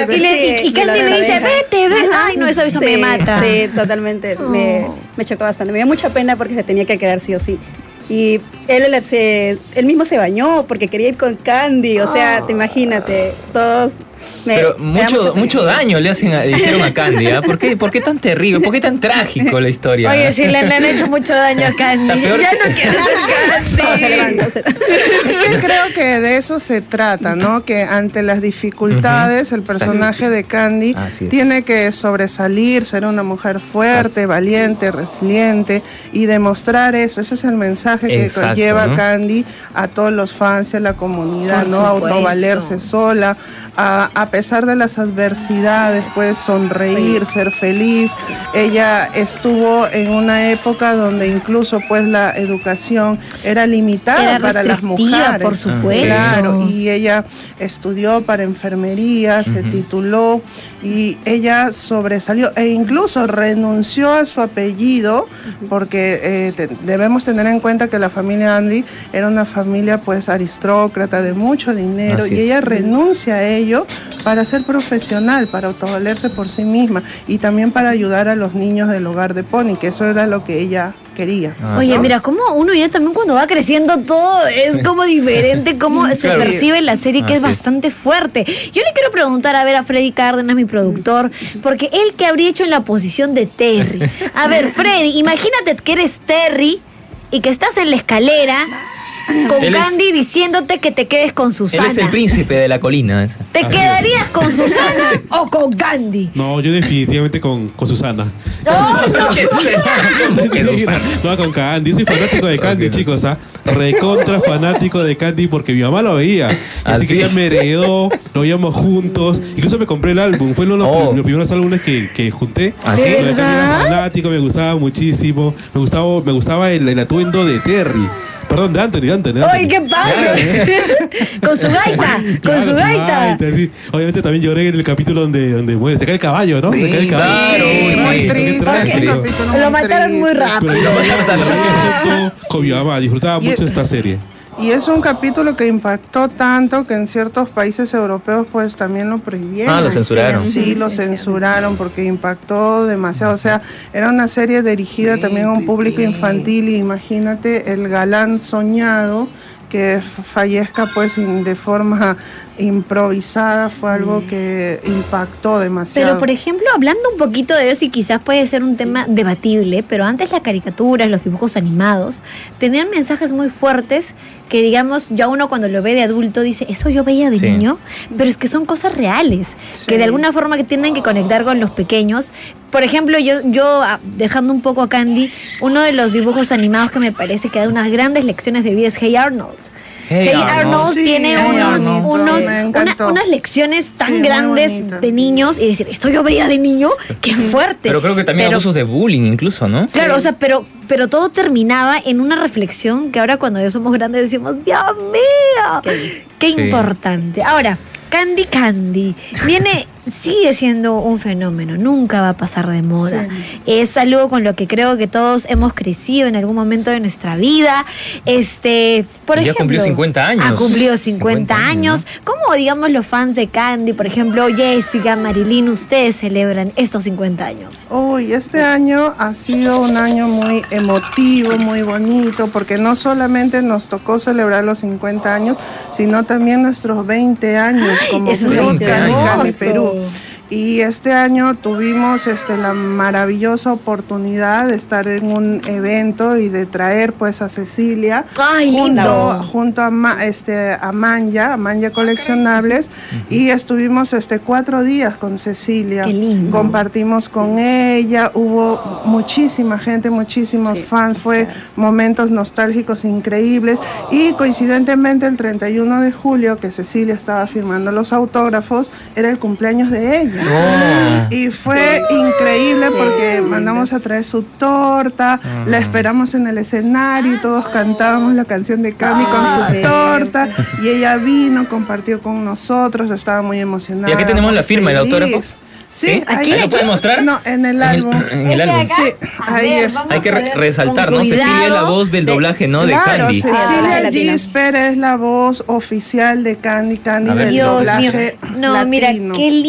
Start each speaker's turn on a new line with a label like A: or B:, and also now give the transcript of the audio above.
A: Y Candy le dice, vete. Ay, no, eso me mata.
B: Sí, totalmente. Me chocó bastante. Me dio mucha pena porque se tenía que quedar sí o sí. Y él mismo se bañó porque quería ir con Candy. O sea, te imagínate, todos...
C: Pero mucho daño le hicieron a Candy, ¿eh? ¿Por qué tan terrible? ¿Por qué tan trágico la historia?
A: Oye, sí, le han hecho mucho daño a Candy.
C: Ya
A: no quiero ser Candy.
D: Yo creo que de eso se trata, ¿no? Que ante las dificultades, el personaje de Candy tiene que sobresalir, ser una mujer fuerte, valiente, resiliente y demostrar eso. Ese es el mensaje que lleva Candy a todos los fans y a la comunidad, ¿no? Autovalerse sola, a pesar de las adversidades, pues sonreír, ser feliz. Ella estuvo en una época donde incluso pues la educación era limitada para las mujeres.
A: Por supuesto.
D: Claro, y ella estudió para enfermería, se tituló y ella sobresalió e incluso renunció a su apellido porque debemos tener en cuenta que la familia Andry era una familia pues aristócrata de mucho dinero y ella renuncia a ello para ser profesional, para autovalerse por sí misma y también para ayudar a los niños del hogar de Pony, que eso era lo que ella quería.
A: Oye, mira, como uno ya también cuando va creciendo todo es como diferente, cómo se percibe en la serie, que es bastante fuerte. Yo le quiero preguntar a ver a Freddy Cárdenas, mi productor, porque él que habría hecho en la posición de Terry. A ver, Freddy, imagínate que eres Terry y que estás en la escalera con Candy diciéndote que te quedes con Susana.
C: Él es el príncipe de la colina. Esa.
A: ¿Te quedarías con Susana o con Candy?
E: No, yo definitivamente con Susana. No, con Candy. Yo soy fanático de Candy, chicos. Recontra fanático de Candy porque mi mamá lo veía. Así que ella me heredó, lo veíamos juntos. Incluso me compré el álbum. Fue uno de los primeros álbumes que junté.
C: ¿Así?
E: Era fanático, me gustaba muchísimo. Me gustaba el atuendo de Terry. Perdón, de Anthony.
A: ¡Ay, qué pasa! Con su gaita.
E: Sí. Obviamente también lloré en el capítulo donde bueno, se cae el caballo, ¿no?
D: Sí,
E: se cae el caballo.
D: Muy triste.
A: Lo mataron muy rápido.
E: Con mi mamá, disfrutaba mucho esta serie.
D: Y es un capítulo que impactó tanto que en ciertos países europeos pues también lo prohibieron.
C: Lo censuraron.
D: Sí, lo censuraron porque impactó demasiado. O sea, era una serie dirigida también a un público infantil y imagínate el galán soñado que fallezca pues de forma improvisada, fue algo que impactó demasiado.
A: Pero por ejemplo, hablando un poquito de eso, y quizás puede ser un tema debatible, pero antes las caricaturas, los dibujos animados tenían mensajes muy fuertes que, digamos, ya uno cuando lo ve de adulto dice, eso yo veía de niño, pero es que son cosas reales, que de alguna forma que tienen que conectar con los pequeños. Por ejemplo, yo dejando un poco a Candy, uno de los dibujos animados que me parece que da unas grandes lecciones de vida es Hey Arnold. Hey Arnold tiene unas lecciones tan grandes de niños y decir, esto yo veía de niño, qué fuerte.
C: Pero creo que también abusos de bullying incluso, ¿no?
A: Claro, o sea, pero todo terminaba en una reflexión que ahora cuando ya somos grandes decimos, Dios mío, qué importante. Ahora, Candy sigue siendo un fenómeno, nunca va a pasar de moda. Es algo con lo que creo que todos hemos crecido en algún momento de nuestra vida. Por ejemplo,
C: ya cumplió 50 años.
A: Ha cumplido 50 años. ¿No? ¿Cómo, digamos, los fans de Candy, por ejemplo, Jessica, Marilyn, ustedes celebran estos 50 años?
D: Este año ha sido un año muy emotivo, muy bonito, porque no solamente nos tocó celebrar los 50 años, sino también nuestros 20 años como Club Candy Perú. Y este año tuvimos la maravillosa oportunidad de estar en un evento y de traer pues a Cecilia junto a Manja Coleccionables, y estuvimos 4 días con Cecilia.
A: Qué lindo.
D: Compartimos con ella, hubo muchísima gente, muchísimos fans, fue momentos nostálgicos increíbles, y coincidentemente el 31 de julio que Cecilia estaba firmando los autógrafos era el cumpleaños de ella. Y fue increíble porque mandamos a traer su torta, la esperamos en el escenario y todos cantábamos la canción de Candy con su torta, y ella vino, compartió con nosotros, estaba muy emocionada.
C: Y aquí tenemos la firma, el autógrafo.
D: Sí,
C: ¿Aquí lo pueden mostrar?
D: No, en el álbum.
C: En el álbum.
D: Sí, ahí está.
C: Hay que resaltar, ¿no? Cecilia es la voz del doblaje, ¿no? De Candy.
D: Cecilia Gisper es la voz oficial de Candy del doblaje latino.
A: Mira, qué lindo.